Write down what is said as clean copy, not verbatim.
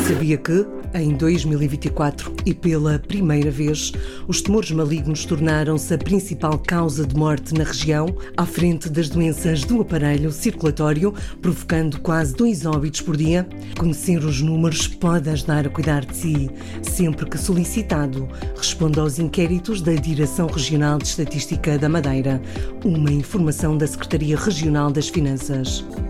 Sabia que, em 2024 e pela primeira vez, os tumores malignos tornaram-se a principal causa de morte na região, à frente das doenças do aparelho circulatório, provocando quase 2 óbitos por dia? Conhecer os números pode ajudar a cuidar de si. Sempre que solicitado, responda aos inquéritos da Direção Regional de Estatística da Madeira. Uma informação da Secretaria Regional das Finanças.